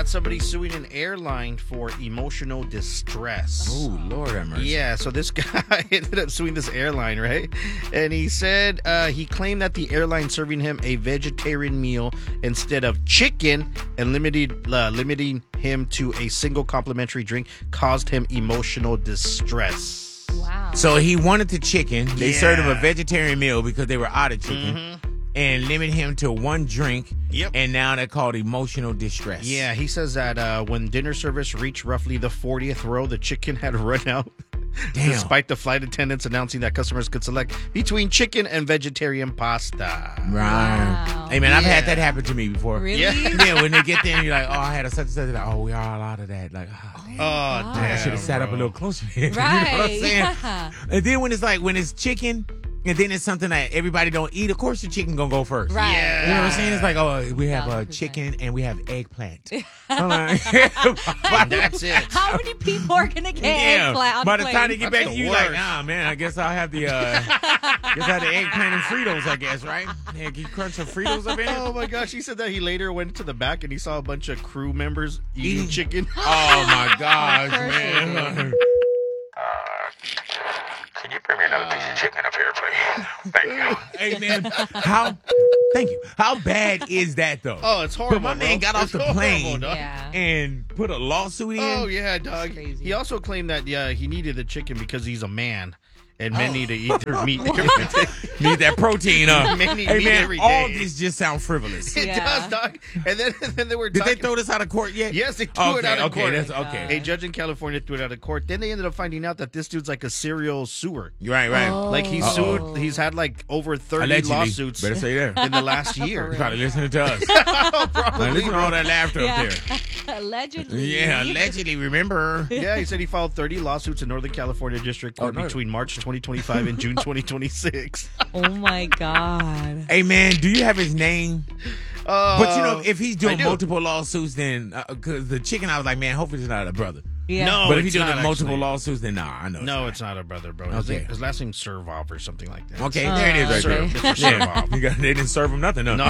got somebody suing an airline for emotional distress. Oh, Lord have mercy. Yeah, so this guy ended up suing this airline, right? And he said he claimed that the airline serving him a vegetarian meal instead of chicken and limiting him to a single complimentary drink caused him emotional distress. Wow. So he wanted the chicken. They Yeah. served him a vegetarian meal because they were out of chicken. And limit him to one drink. Yep. And now they're called emotional distress. Yeah, he says that when dinner service reached roughly the 40th row, the chicken had run out. Damn. Despite the flight attendants announcing that customers could select between chicken and vegetarian pasta. Right. Wow. Hey, man, I've had Yeah. that happen to me before. Really? Yeah. Yeah, when they get there and you're like, oh, I had a such and such. They're like, oh, we are allowed of that. Like, oh, damn. Oh, damn. I should have sat up a little closer. You know what Right. I'm saying? Yeah. And then when it's chicken, and then it's something that everybody don't eat, of course the chicken gonna go first. Right. Yeah. You know what I'm saying? It's like, oh, we have a 1000%. chicken and we have eggplant. I'm like, And that's it. How many people are gonna get yeah. eggplant on By the the plane? time they get That's back, the you like, worst. nah, man. I guess I'll have the guess I have the eggplant and Fritos. I guess, right? Yeah, can you crunch some Fritos up in it? Oh my gosh, he said that he later went to the back and he saw a bunch of crew members eating chicken. Oh my gosh, Perfect. man. Can you bring me another piece of chicken up here, please? Thank you. Hey man, thank you. How bad is that though? Oh, it's horrible. But my man bro. got off It's the horrible, plane dog. Yeah. and put a lawsuit in. Oh yeah, dog. crazy. He also claimed that he needed the chicken because he's a man, and men need to eat their meat. Need that protein up. Men need Hey meat man, every all day. this just sounds frivolous. It Yeah. does, dog. And then they were Did they talking. throw this out of court yet? Yes, they threw it out of okay, court. That's okay. A judge in California threw it out of court. Then they ended up finding out that this dude's like a serial suer. Right. Like he's sued. He's had like over 30 Allegedly. lawsuits Better say that. in the last year. He's probably listening to us. Probably, Listen to bro. all that laughter Yeah. up there. Allegedly. Yeah, allegedly. Remember? Yeah, he said he filed 30 lawsuits in Northern California District Court no. between March 2025 and June 2026. Oh my God. Hey man, do you have his name? But you know, if he's I doing do. multiple lawsuits, then because the chicken, I was like, man, hopefully it's not a brother. Yeah. No, But if he's it's doing not multiple actually. lawsuits, then nah, I know. No, it's not a brother, bro. His, Okay. his last name's Servov or something like that. Okay, there it is right Sir, there. Mr. Yeah. Servov. They didn't serve him nothing, no. No,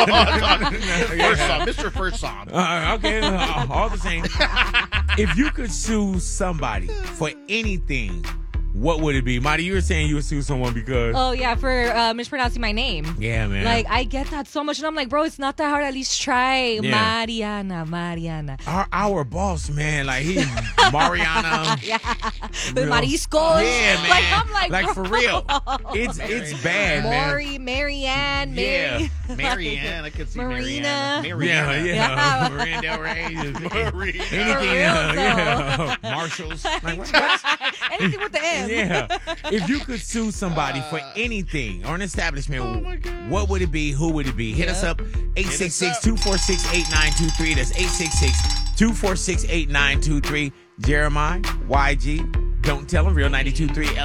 First song, Mr. First Song. Okay, all the same. If you could sue somebody for anything, what would it be? Marty, you were saying you would sue someone because... Oh yeah, for mispronouncing my name. Yeah, man. Like I get that so much, and I'm like, bro, it's not that hard. At least try. Yeah. Mariana. Our boss, man, like he Mariana. Yeah. Real- With Mariscos. Yeah, man. Like I'm like, for bro. real. It's bad, man. Maury, Marianne, Mary. Marianne, I could see Marina. Marianne. Yeah. Yeah. Miranda Del Rey. Maria. Anything, real, yeah. Marshalls. Like, what? Anything with the M. Yeah. If you could sue somebody for anything or an establishment, my God. what would it be? Who would it be? Hit us up 866-246-8923. That's 866-246-8923. Jeremiah, YG, don't tell them, Real 92.3